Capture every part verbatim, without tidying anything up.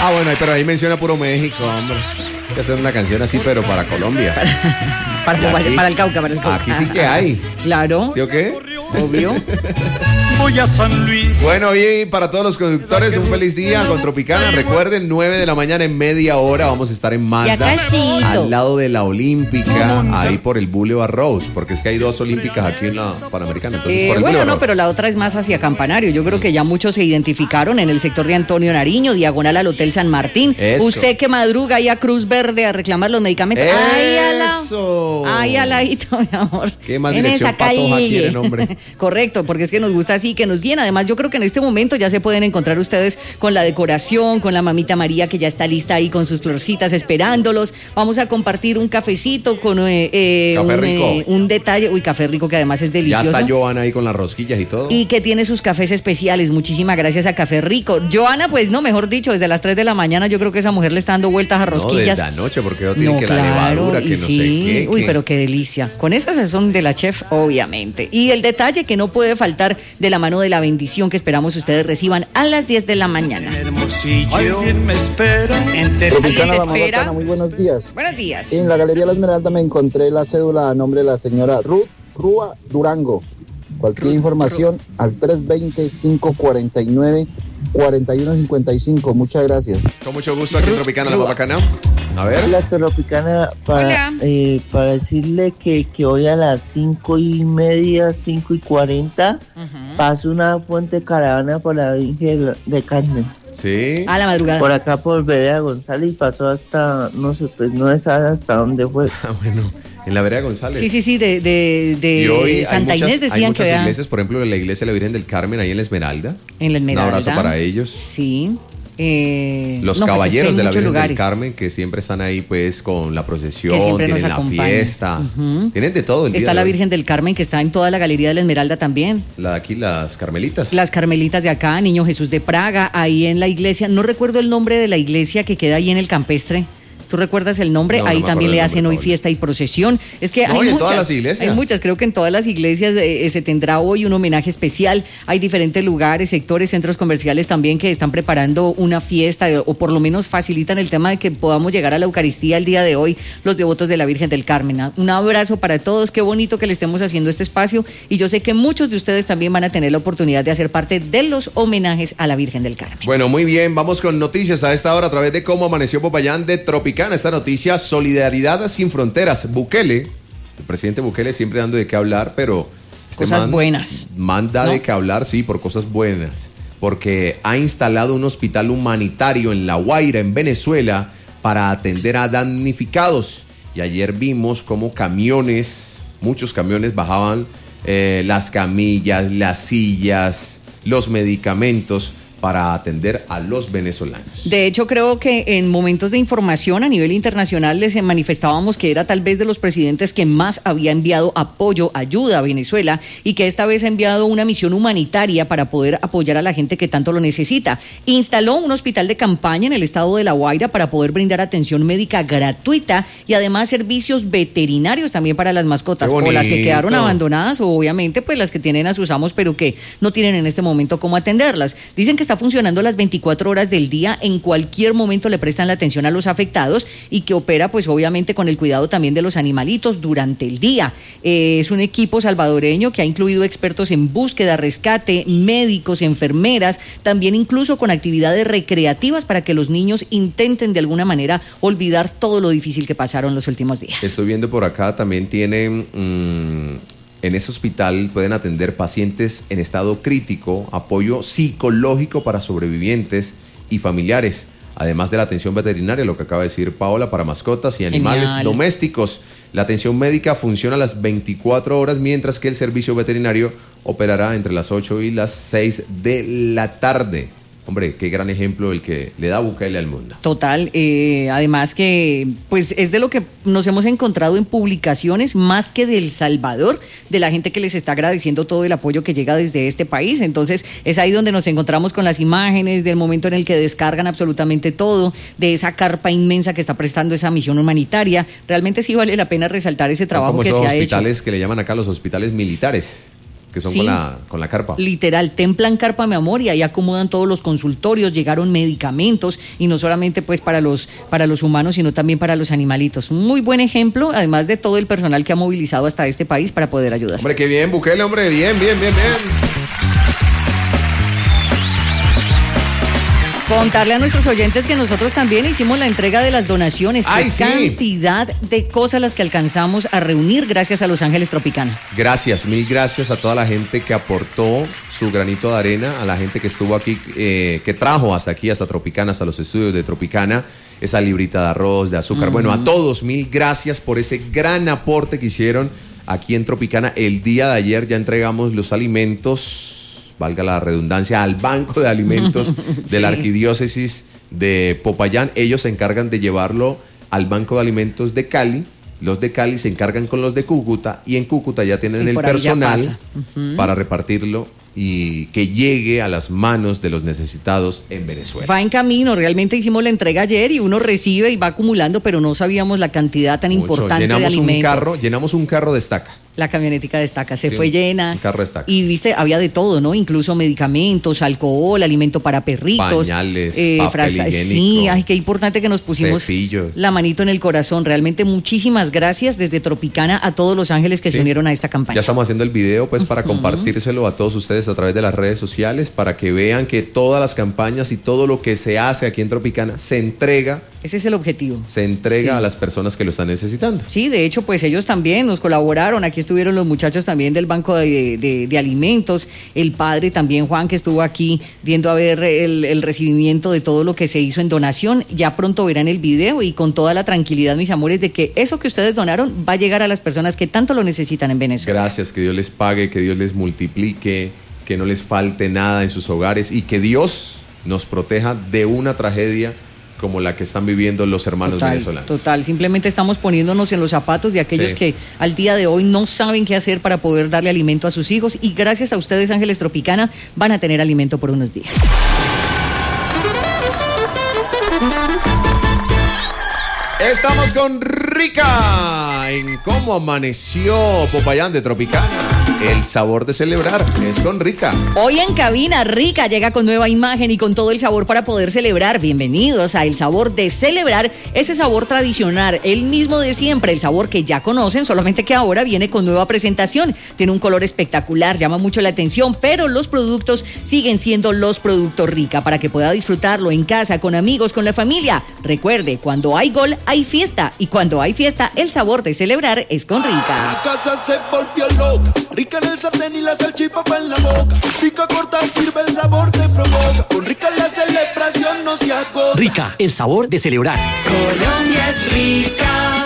Ah, bueno, pero ahí menciona puro México, hombre. Hay que hacer una canción así, pero para Colombia. Para, para, aquí, para el Cauca, para el Cauca. Aquí sí que hay. Claro. ¿Sí o qué? Obvio. Voy a San Luis. Bueno, y para todos los conductores, un feliz día con Tropicana. Recuerden, nueve de la mañana en media hora vamos a estar en Mazda, al lado de la Olímpica, ahí por el Boulevard Rose, porque es que hay dos Olímpicas aquí en la Panamericana. Entonces, eh, por el bueno, Boulevard no, Rose. pero la otra es más hacia Campanario. Yo creo que ya muchos se identificaron en el sector de Antonio Nariño, diagonal al Hotel San Martín. Eso. Usted que madruga ahí a Cruz Verde a reclamar los medicamentos. Eso. Ay, al lado. Ay, al ladito, mi amor. Qué más en dirección esa patoja calle. quieren, hombre. Correcto, porque es que nos gusta así, que nos guíen. Además, yo creo que en este momento ya se pueden encontrar ustedes con la decoración, con la mamita María que ya está lista ahí con sus florcitas esperándolos. Vamos a compartir un cafecito con eh, eh, Café un, rico. eh, un detalle. Uy, café rico que además es Ya delicioso. está Joana ahí con las rosquillas y todo. Y que tiene sus cafés especiales. Muchísimas gracias a Café Rico. Joana, pues no, mejor dicho, desde las tres de la mañana yo creo que esa mujer le está dando vueltas a rosquillas. No, desde anoche, porque no tiene No, que claro, la levadura, que y no sí. sé qué. Uy, que- pero qué delicia. Con esas son de la chef, obviamente. Y el detalle que no puede faltar de la mano de la bendición que esperamos ustedes reciban a las diez de la mañana. Hermosillo. Alguien me espera. Enter- ¿Alguien te la más espera? bacana, muy buenos días. Buenos días. En la Galería La Esmeralda me encontré la cédula a nombre de la señora Ruth Rúa Durango. Cualquier Ruth, información al tres dos cero, cinco cuatro nueve, cuatro uno cinco cinco. Muchas gracias. Con mucho gusto aquí en Tropicana, la más bacana. A ver. La Tropicana para, Hola. eh, para decirle que, que hoy a las cinco y media, cinco y cuarenta, Ujú. paso una fuente caravana por la Virgen de Carmen. Sí. A la madrugada. Por acá por Vereda González y pasó hasta, no sé, pues no se sabe hasta dónde fue. Ah, bueno, en la vereda González. Sí, sí, sí, de, de, de Y hoy Santa hay muchas, Inés decían hay muchas que era iglesias, por ejemplo, la iglesia de la Virgen del Carmen ahí en la Esmeralda. en la Esmeralda. Un abrazo para ellos. Sí. Eh, Los no, pues es que caballeros hay de la muchos Virgen lugares. del Carmen que siempre están ahí pues con la procesión, Que siempre tienen nos la acompañan. fiesta, Ujú. tienen de todo el día Está de la hoy. Virgen del Carmen que está en toda la Galería de la Esmeralda también. La de aquí, las carmelitas. Las Carmelitas de acá, Niño Jesús de Praga, ahí en la iglesia. No recuerdo el nombre de la iglesia que queda ahí en el campestre. ¿Tú recuerdas el nombre? No, no ahí me también acuerdo le el hacen nombre, hoy fiesta y procesión. Es que No, hay y en muchas. todas las iglesias. Hay muchas. Creo que en todas las iglesias eh, se tendrá hoy un homenaje especial. Hay diferentes lugares, sectores, centros comerciales también que están preparando una fiesta eh, o por lo menos facilitan el tema de que podamos llegar a la Eucaristía el día de hoy, los devotos de la Virgen del Carmen. Un abrazo para todos. Qué bonito que le estemos haciendo este espacio. Y yo sé que muchos de ustedes también van a tener la oportunidad de hacer parte de los homenajes a la Virgen del Carmen. Bueno, muy bien, vamos con noticias a esta hora a través de cómo amaneció Popayán de Tropicana. Esta noticia, solidaridad sin fronteras. Bukele, el presidente Bukele siempre dando de qué hablar, pero este Cosas man buenas. manda ¿No? de qué hablar, sí, por cosas buenas, porque ha instalado un hospital humanitario en La Guaira, en Venezuela, para atender a damnificados. Y ayer vimos cómo camiones, muchos camiones bajaban eh, las camillas, las sillas, los medicamentos para atender a los venezolanos. De hecho, creo que en momentos de información a nivel internacional les manifestábamos que era tal vez de los presidentes que más había enviado apoyo, ayuda a Venezuela y que esta vez ha enviado una misión humanitaria para poder apoyar a la gente que tanto lo necesita. Instaló un hospital de campaña en el estado de La Guaira para poder brindar atención médica gratuita y además servicios veterinarios también para las mascotas, o las que quedaron abandonadas o obviamente pues las que tienen a sus amos pero que no tienen en este momento cómo atenderlas. Dicen que está funcionando las veinticuatro horas del día, en cualquier momento le prestan la atención a los afectados y que opera pues obviamente con el cuidado también de los animalitos durante el día. Eh, es un equipo salvadoreño que ha incluido expertos en búsqueda, rescate, médicos, enfermeras, también incluso con actividades recreativas para que los niños intenten de alguna manera olvidar todo lo difícil que pasaron los últimos días. Estoy viendo por acá, también tienen... Mmm, en ese hospital pueden atender pacientes en estado crítico, apoyo psicológico para sobrevivientes y familiares, además de la atención veterinaria, lo que acaba de decir Paola, para mascotas y animales Genial. domésticos. La atención médica funciona a las veinticuatro horas, mientras que el servicio veterinario operará entre las ocho y las seis de la tarde. Hombre, qué gran ejemplo el que le da Bukele al mundo. Total, eh, además que pues es de lo que nos hemos encontrado en publicaciones más que de El Salvador, de la gente que les está agradeciendo todo el apoyo que llega desde este país. Entonces es ahí donde nos encontramos con las imágenes del momento en el que descargan absolutamente todo, de esa carpa inmensa que está prestando esa misión humanitaria. Realmente sí vale la pena resaltar ese trabajo como que esos se ha hecho. hospitales que le llaman acá los hospitales militares, que son Sí. con la con la carpa. Literal, templan carpa, mi amor, y ahí acomodan todos los consultorios, llegaron medicamentos, y no solamente pues para los, para los humanos, sino también para los animalitos. Un muy buen ejemplo, además de todo el personal que ha movilizado hasta este país para poder ayudar. Hombre, qué bien, Bukele, hombre, bien, bien, bien, bien. Contarle a nuestros oyentes que nosotros también hicimos la entrega de las donaciones. ¡Ay, Qué sí! cantidad de cosas las que alcanzamos a reunir gracias a Los Ángeles Tropicana. Gracias, mil gracias a toda la gente que aportó su granito de arena, a la gente que estuvo aquí, eh, que trajo hasta aquí, hasta Tropicana, hasta los estudios de Tropicana, esa librita de arroz, de azúcar. Uh-huh. Bueno, a todos, mil gracias por ese gran aporte que hicieron aquí en Tropicana. El día de ayer ya entregamos los alimentos, valga la redundancia, al Banco de Alimentos de la Sí. Arquidiócesis de Popayán. Ellos se encargan de llevarlo al Banco de Alimentos de Cali. Los de Cali se encargan con los de Cúcuta, y en Cúcuta ya tienen Y el por ahí ya personal pasa. Uh-huh. para repartirlo y que llegue a las manos de los necesitados en Venezuela. Va en camino, realmente hicimos la entrega ayer y uno recibe y va acumulando, pero no sabíamos la cantidad tan Mucho. importante Llenamos de un alimentos. carro, llenamos un carro de estaca. La camionetica destaca, se Sí, fue un- llena. un carro de estaca. Y viste, había de todo, ¿no? Incluso medicamentos, alcohol, alimento para perritos. Pañales, eh, papel frasa- higiénico, Sí, ay, qué importante que nos pusimos cepillo. la manito en el corazón. Realmente muchísimas gracias desde Tropicana a todos los ángeles que Sí. se unieron a esta campaña. Ya estamos haciendo el video pues para compartírselo a todos ustedes a través de las redes sociales, para que vean que todas las campañas y todo lo que se hace aquí en Tropicana se entrega, Ese es el objetivo. se entrega Sí. a las personas que lo están necesitando. Sí, de hecho, pues ellos también nos colaboraron. Aquí estuvieron los muchachos también del Banco de, de- de Alimentos, el padre también, Juan, que estuvo aquí viendo a ver el, el recibimiento de todo lo que se hizo en donación. Ya pronto verán el video y con toda la tranquilidad, mis amores, de que eso que ustedes donaron va a llegar a las personas que tanto lo necesitan en Venezuela. Gracias, que Dios les pague, que Dios les multiplique, que no les falte nada en sus hogares y que Dios nos proteja de una tragedia como la que están viviendo los hermanos Total, venezolanos. total. Simplemente estamos poniéndonos en los zapatos de aquellos Sí. que al día de hoy no saben qué hacer para poder darle alimento a sus hijos, y gracias a ustedes, Ángeles Tropicana, van a tener alimento por unos días. Estamos con Rica en Cómo Amaneció Popayán de Tropicana. El sabor de celebrar es con Rica. Hoy en cabina, Rica llega con nueva imagen y con todo el sabor para poder celebrar. Bienvenidos a El Sabor de Celebrar, ese sabor tradicional, el mismo de siempre, el sabor que ya conocen, solamente que ahora viene con nueva presentación. Tiene un color espectacular, llama mucho la atención, pero los productos siguen siendo los productos Rica para que pueda disfrutarlo en casa, con amigos, con la familia. Recuerde, cuando hay gol, hay fiesta, y cuando hay fiesta, el sabor de celebrar es con Rica. La casa se volvió loca, Rica en el sartén y la salchipapa en la boca. Pica, corta, sirve, el sabor te provoca. Con Rica la celebración no se agota. Rica, el sabor de celebrar. Colombia es rica.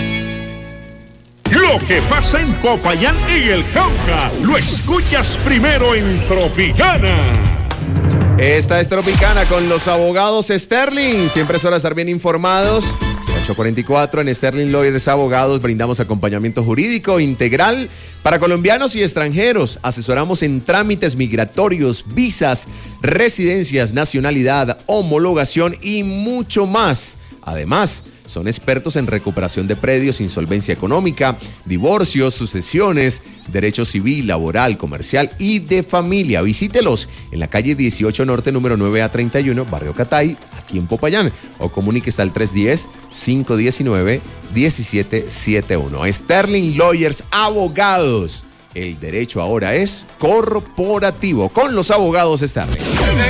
Lo que pasa en Popayán y el Cauca, lo escuchas primero en Tropicana. Esta es Tropicana con los abogados Sterling. Siempre es hora de estar bien informados. ocho cuarenta y cuatro en Sterling Lawyers Abogados brindamos acompañamiento jurídico integral para colombianos y extranjeros. Asesoramos en trámites migratorios, visas, residencias, nacionalidad, homologación y mucho más. Además, son expertos en recuperación de predios, insolvencia económica, divorcios, sucesiones, derecho civil, laboral, comercial y de familia. Visítelos en la calle dieciocho Norte, número nueve A treinta y uno, Barrio Catay, aquí en Popayán. O comuníquese al tres uno cero, cinco uno nueve, uno siete siete uno. Sterling Lawyers Abogados. El derecho ahora es corporativo con los abogados Sterling.